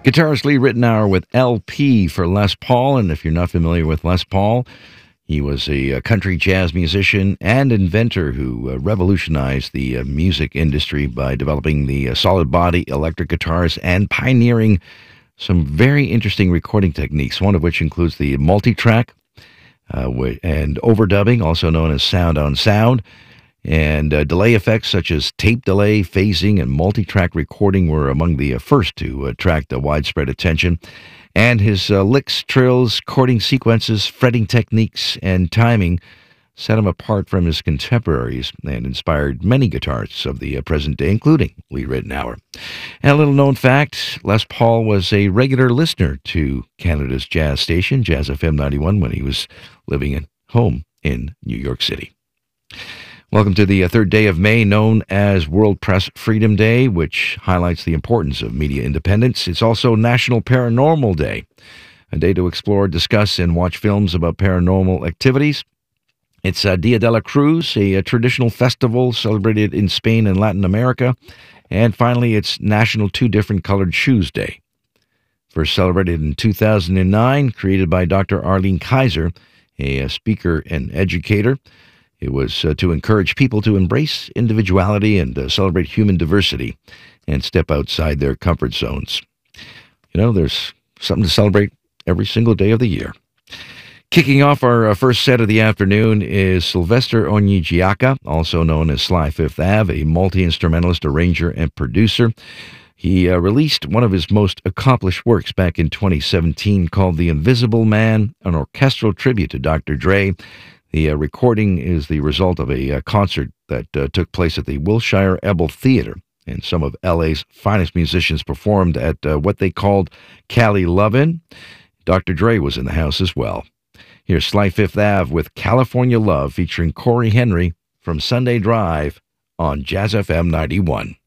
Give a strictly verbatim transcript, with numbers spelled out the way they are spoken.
Guitarist Lee Ritenour with L P for Les Paul, and if you're not familiar with Les Paul, he was a, a country jazz musician and inventor who uh, revolutionized the uh, music industry by developing the uh, solid body electric guitars and pioneering some very interesting recording techniques, one of which includes the multi-track uh, and overdubbing, also known as sound on sound. And uh, delay effects such as tape delay, phasing, and multi-track recording were among the uh, first to attract uh, widespread attention. And his uh, licks, trills, chording sequences, fretting techniques, and timing set him apart from his contemporaries and inspired many guitarists of the uh, present day, including Lee Ritenour. And a little-known fact, Les Paul was a regular listener to Canada's jazz station, Jazz F M ninety-one, when he was living at home in New York City. Welcome to the third day of May, known as World Press Freedom Day, which highlights the importance of media independence. It's also National Paranormal Day, a day to explore, discuss, and watch films about paranormal activities. It's uh, Dia de la Cruz, a, a traditional festival celebrated in Spain and Latin America. And finally, it's National Two Different Colored Shoes Day. First celebrated in two thousand nine, created by Doctor Arlene Kaiser, a, a speaker and educator. It was uh, to encourage people to embrace individuality and uh, celebrate human diversity and step outside their comfort zones. You know, there's something to celebrate every single day of the year. Kicking off our uh, first set of the afternoon is Sylvester Onyejiaka, also known as Sly Fifth Ave, a multi-instrumentalist, arranger, and producer. He uh, released one of his most accomplished works back in twenty seventeen called The Invisible Man, an orchestral tribute to Doctor Dre. The uh, recording is the result of a uh, concert that uh, took place at the Wilshire Ebel Theater, and some of L A's finest musicians performed at uh, what they called Cali Lovin'. Doctor Dre was in the house as well. Here's Sly Fifth Ave with California Love, featuring Corey Henry from Sunday Drive on Jazz F M ninety-one.